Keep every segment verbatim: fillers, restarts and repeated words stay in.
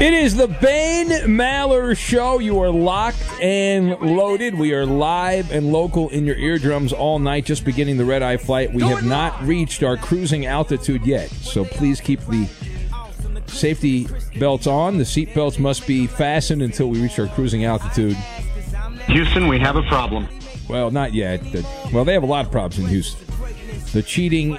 It is the Ben Maller Show. You are locked and loaded. We are live and local in your eardrums all night, just beginning the red-eye flight. We have not reached our cruising altitude yet, so please keep the safety belts on. The seat belts must be fastened until we reach our cruising altitude. Houston, we have a problem. Well, not yet. Well, they have a lot of problems in Houston. The cheating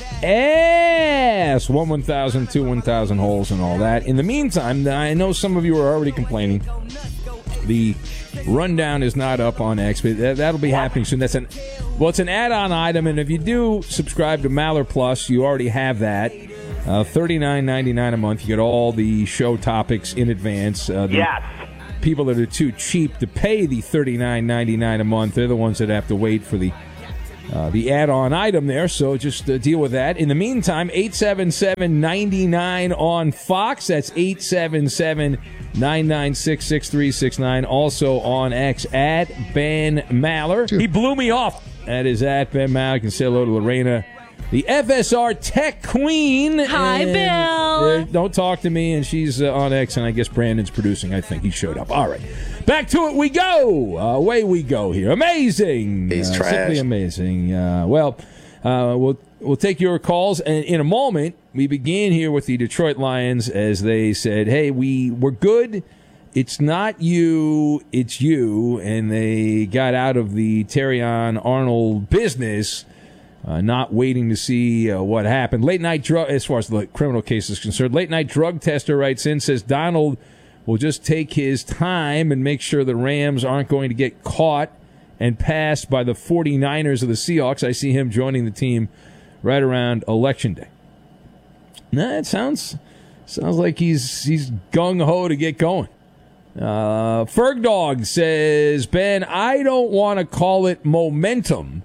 ass. One one thousand, two one thousand holes and all that. In the meantime, I know some of you are already complaining. The rundown is not up on X, but that'll be happening soon. That's an well, it's an add-on item, and if you do subscribe to Maller Plus, you already have that. Uh, thirty-nine ninety-nine a month. You get all the show topics in advance. Uh, the yes. People that are too cheap to pay the thirty-nine ninety-nine a month, they're the ones that have to wait for the Uh, the add-on item there, so just uh, deal with that. In the meantime, eight seven seven, nine nine on Fox. That's eight seven seven, nine nine six, six three six nine. Also on X, at Ben Maller. He blew me off. That is at Ben Maller. You can say hello to Lorena, the F S R Tech Queen. Hi, and, Bill. Uh, don't talk to me, and she's uh, on X, and I guess Brandon's producing. I think he showed up. All right. Back to it we go. Uh, away we go here. Amazing. He's uh, trash. Simply amazing. Uh, well, uh, we'll we'll take your calls, and in a moment, we begin here with the Detroit Lions as they said, hey, we, we're good. It's not you, it's you. And they got out of the Terrion Arnold business, uh, not waiting to see uh, what happened. Late night drug, as far as the criminal case is concerned, late night drug tester writes in, says Donald will just take his time and make sure the Rams aren't going to get caught and passed by the forty-niners of the Seahawks. I see him joining the team right around Election Day. Nah, it sounds sounds like he's he's gung-ho to get going. Uh, Ferg Dog says, Ben, I don't want to call it momentum,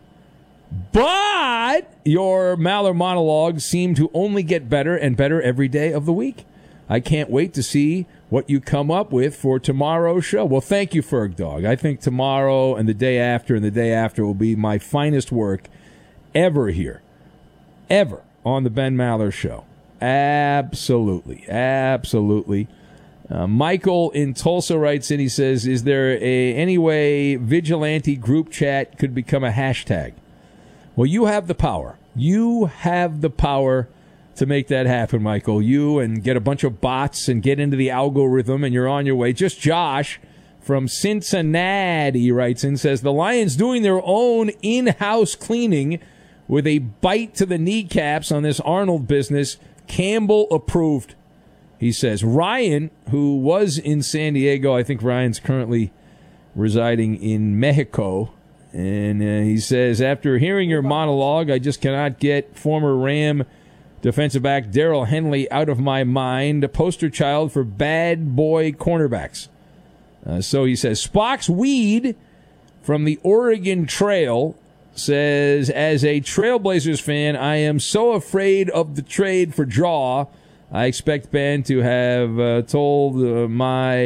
but your Maller monologues seem to only get better and better every day of the week. I can't wait to see what you come up with for tomorrow's show. Well, thank you, Ferg Dog. I think tomorrow and the day after and the day after will be my finest work ever here, ever on the Ben Maller Show. Absolutely, absolutely. Uh, Michael in Tulsa writes in, he says, is there a, any way vigilante group chat could become a hashtag? Well, you have the power. You have the power to make that happen, Michael. You and get a bunch of bots and get into the algorithm, and you're on your way. Just Josh from Cincinnati writes in, says, the Lions doing their own in-house cleaning with a bite to the kneecaps on this Arnold business. Campbell approved, he says. Ryan, who was in San Diego, I think Ryan's currently residing in Mexico, and uh, he says, after hearing your monologue, I just cannot get former Ram defensive back Darrell Henley out of my mind, a poster child for bad boy cornerbacks. Uh, so he says, Spock's Weed from the Oregon Trail says, as a Trailblazers fan, I am so afraid of the trade for Draw. I expect Ben to have uh, told uh, my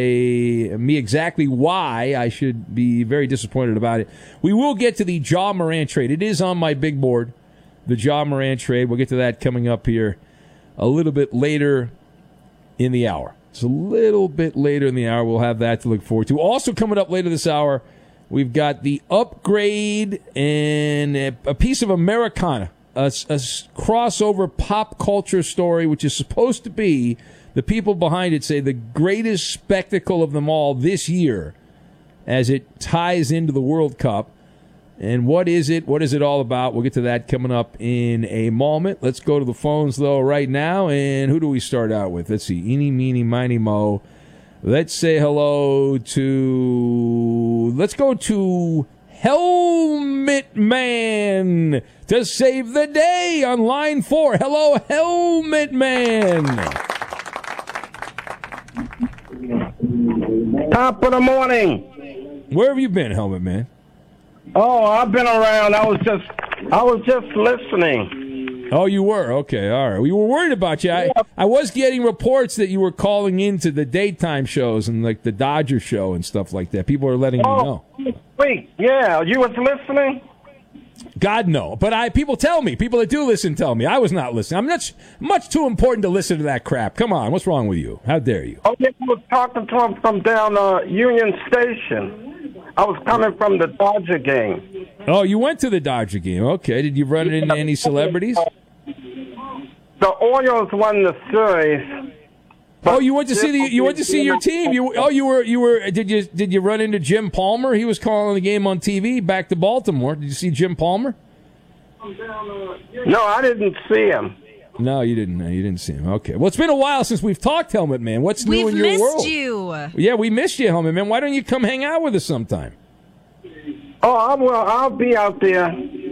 me exactly why. I should be very disappointed about it. We will get to the Ja Morant trade. It is on my big board. The Ja Morant trade. We'll get to that coming up here a little bit later in the hour. It's a little bit later in the hour. We'll have that to look forward to. Also coming up later this hour, we've got the upgrade and a, a piece of Americana, a, a crossover pop culture story, which is supposed to be, the people behind it say, the greatest spectacle of them all this year as it ties into the World Cup. And what is it? What is it all about? We'll get to that coming up in a moment. Let's go to the phones, though, right now. And who do we start out with? Let's see. Eeny, meeny, miny, mo. Let's say hello to... Let's go to Helmet Man to save the day on line four. Hello, Helmet Man. Top of the morning. Where have you been, Helmet Man? Oh, I've been around. I was just, I was just listening. Oh, you were? Okay, all right. We were worried about you. I, I was getting reports that you were calling into the daytime shows and like the Dodger show and stuff like that. People are letting oh, me know. Wait, yeah, you was listening? God, no. But I people tell me, people that do listen tell me. I was not listening. I'm much, much too important to listen to that crap. Come on, what's wrong with you? How dare you? Oh, yeah, I was talking to him from down uh, Union Station. I was coming from the Dodger game. Oh, you went to the Dodger game. Okay. Did you run into any celebrities? The Orioles won the series. Oh, you went to see the you went to see your team. You oh you were you were did you did you run into Jim Palmer? He was calling the game on T V back to Baltimore. Did you see Jim Palmer? No, I didn't see him. No, you didn't. You didn't see him. Okay. Well, it's been a while since we've talked, Helmet Man. What's new We've in your world? We've missed you. Yeah, we missed you, Helmet Man. Why don't you come hang out with us sometime? Oh, I will. I'll be out there.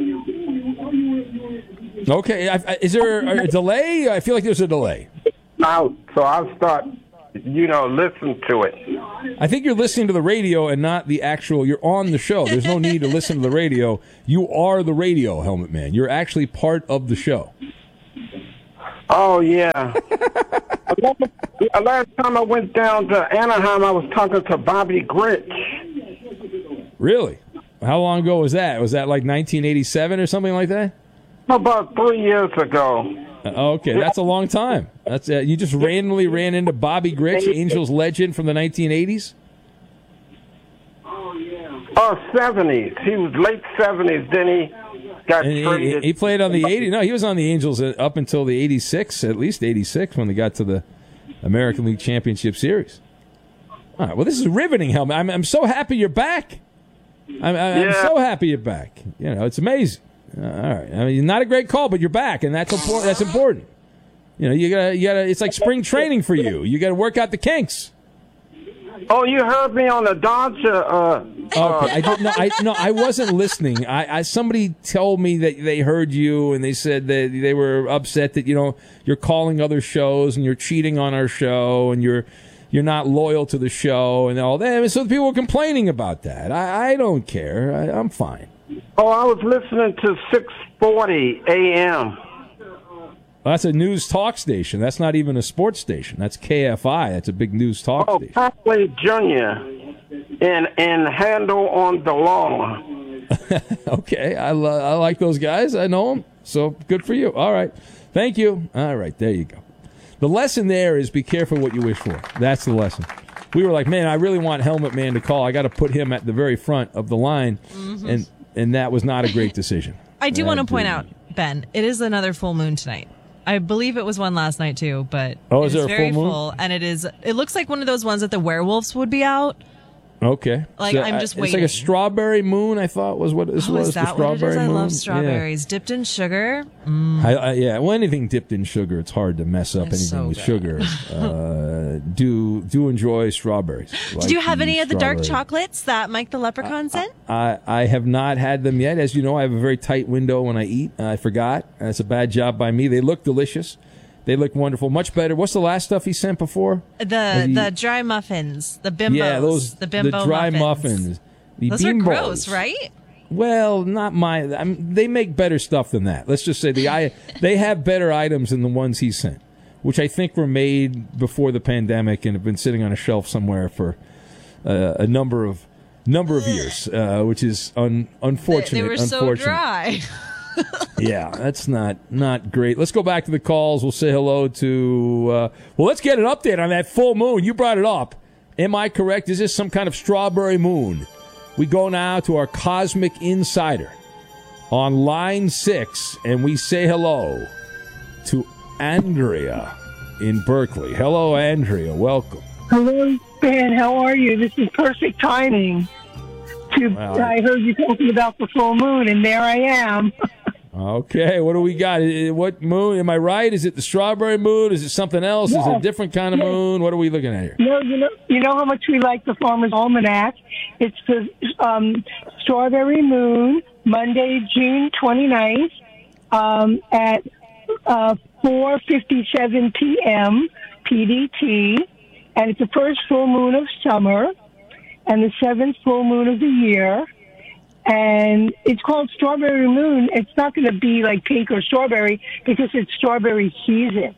Okay. I, I, is there a delay? I feel like there's a delay. Out, so I'll start, you know, listen to it. I think you're listening to the radio and not the actual. You're on the show. There's no need to listen to the radio. You are the radio, Helmet Man. You're actually part of the show. Oh, yeah. Last time I went down to Anaheim, I was talking to Bobby Grich. Really? How long ago was that? Was that like nineteen eighty-seven or something like that? About three years ago. Uh, okay, that's a long time. That's uh, you just randomly ran into Bobby Grich, Angels legend from the nineteen eighties? Oh, seventies. He was late seventies. Then he got and traded. He, he played on the eighties. No, he was on the Angels up until the eighty-six, at least eighty-six, when they got to the American League Championship Series. All right. Well, this is riveting, Helmet. I'm, I'm so happy you're back. I'm, I'm, yeah. I'm so happy you're back. You know, it's amazing. Uh, all right. I mean, not a great call, but you're back, and that's important. That's important. You know, you gotta, you gotta. It's like spring training for you. You got to work out the kinks. Oh, you heard me on the Dodger. Uh, okay, I didn't. No, I no, I wasn't listening. I, I somebody told me that they heard you, and they said that they were upset that you know you're calling other shows and you're cheating on our show, and you're you're not loyal to the show, and all that. And so people were complaining about that. I, I don't care. I, I'm fine. Oh, I was listening to six forty A M. Well, that's a news talk station. That's not even a sports station. That's K F I. That's a big news talk oh, station. Oh, Parkway Junior in, in Handle on the Lawn. Okay, I, lo- I like those guys. I know them. So good for you. All right. Thank you. All right, there you go. The lesson there is be careful what you wish for. That's the lesson. We were like, man, I really want Helmet Man to call. I got to put him at the very front of the line. Mm-hmm. And and that was not a great decision. I do that want to point didn't. out, Ben, it is another full moon tonight. I believe it was one last night too, but oh, is it there is a very full moon? full, and it is. It looks like one of those ones that the werewolves would be out. Okay, like so, I'm just uh, waiting. It's like a strawberry moon. I thought was what this oh, was. Is that the strawberry what it is? moon. I love strawberries yeah. dipped in sugar. Mm. I, I, yeah, well, anything dipped in sugar, it's hard to mess up It's anything so with good. sugar. uh, do do enjoy strawberries. Did Like you have any of the dark strawberry. chocolates that Mike the Leprechaun sent? I, I have not had them yet. As you know, I have a very tight window when I eat. I forgot. That's a bad job by me. They look delicious. They look wonderful. Much better. What's the last stuff he sent before? The he, the dry muffins, the bimbos. Yeah, those the bimbo the dry muffins. muffins. The Those bimbos. are gross, right? Well, not my. I mean, they make better stuff than that. Let's just say the I they have better items than the ones he sent, which I think were made before the pandemic and have been sitting on a shelf somewhere for uh, a number of number of years, uh, which is un, unfortunate. They, they were so unfortunate. dry. Yeah, that's not not great. Let's go back to the calls. We'll say hello to. Uh, well, let's get an update on that full moon. You brought it up. Am I correct? Is this some kind of strawberry moon? We go now to our Cosmic Insider on line six, and we say hello to Andrea in Berkeley. Hello, Andrea. Welcome. Hello, Ben. How are you? This is perfect timing. To, Wow. I heard you talking about the full moon, and there I am. Okay, what do we got? Uh, What moon? Am I right? Is it the strawberry moon? Is it something else? Is it a Yes. different kind of Yes. moon? What are we looking at here? No, you know, you know how much we like the Farmer's Almanac. It's the um, Strawberry Moon, Monday, June twenty-ninth, um, at uh, four fifty-seven p.m. P D T, and it's the first full moon of summer and the seventh full moon of the year. And it's called Strawberry Moon. It's not going to be like pink or strawberry because it's strawberry season.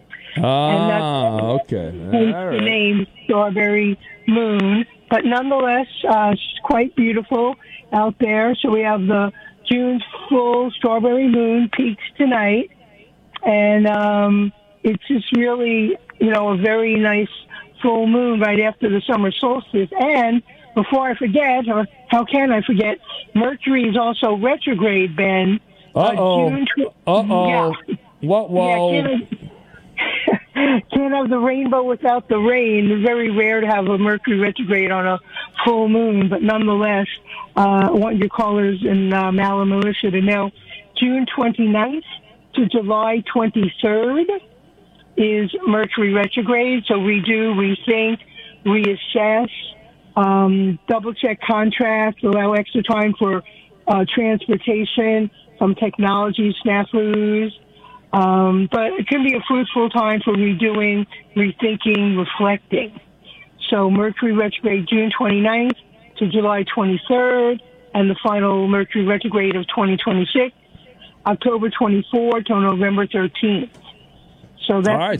Ah, okay. Hence All the right. name Strawberry Moon. But nonetheless, uh, it's quite beautiful out there. So we have the June's full strawberry moon peaks tonight. And um, it's just really, you know, a very nice full moon right after the summer solstice. And before I forget, or how can I forget, Mercury is also retrograde, Ben. Uh-oh. Uh, June tw- Uh-oh. Yeah. What? Whoa. Yeah, can't, can't have the rainbow without the rain. It's very rare to have a Mercury retrograde on a full moon, but nonetheless, uh, I want your callers in uh, Malin Militia to know June twenty-ninth to July twenty-third is Mercury retrograde. So redo, rethink, reassess, um, double check contracts, allow extra time for uh, transportation, some technology snafus. Um, but it can be a fruitful time for redoing, rethinking, reflecting. So Mercury retrograde June twenty-ninth to July twenty-third, and the final Mercury retrograde of twenty twenty-six, October twenty-fourth to November thirteenth. So that's All right.